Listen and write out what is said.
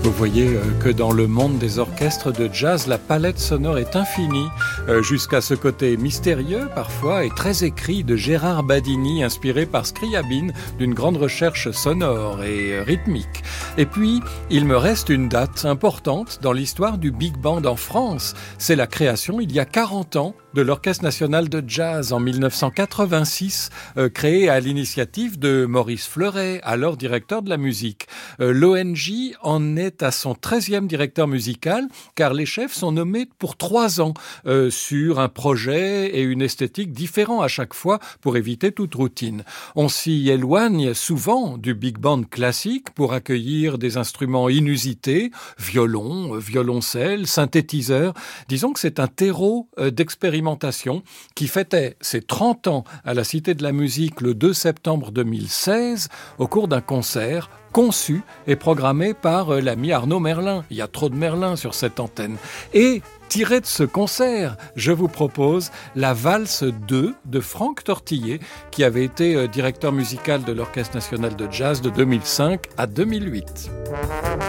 Vous voyez que dans le monde des orchestres de jazz, la palette sonore est infinie, jusqu'à ce côté mystérieux parfois et très écrit de Gérard Badini, inspiré par Scriabine d'une grande recherche sonore et rythmique. Et puis, il me reste une date importante dans l'histoire du Big Band en France. C'est la création, il y a 40 ans, de l'Orchestre national de jazz en 1986, créé à l'initiative de Maurice Fleuret, alors directeur de la musique. L'ONJ en est à son 13e directeur musical, car les chefs sont nommés pour 3 ans sur un projet et une esthétique différents à chaque fois pour éviter toute routine. On s'y éloigne souvent du big band classique pour accueillir des instruments inusités, violon, violoncelle, synthétiseur. Disons que c'est un terreau d'expérimentation qui fêtait ses 30 ans à la Cité de la Musique le 2 septembre 2016 au cours d'un concert conçu et programmé par l'ami Arnaud Merlin. Il y a trop de Merlin sur cette antenne. Et tiré de ce concert, je vous propose la valse 2 de Franck Tortillet, qui avait été directeur musical de l'Orchestre national de jazz de 2005 à 2008.